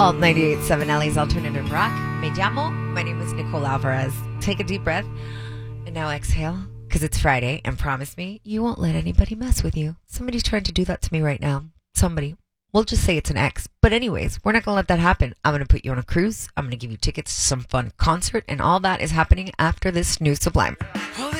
Alt 98.7 Ellie's Alternative Rock. Me llamo. My name is Nicole Alvarez. Take a deep breath and now exhale because it's Friday, and promise me you won't let anybody mess with you. Somebody's trying to do that to me right now. Somebody. We'll just say it's an ex. But anyways, we're not going to let that happen. I'm going to put you on a cruise. I'm going to give you tickets to some fun concert, and all that is happening after this new Sublime. Well,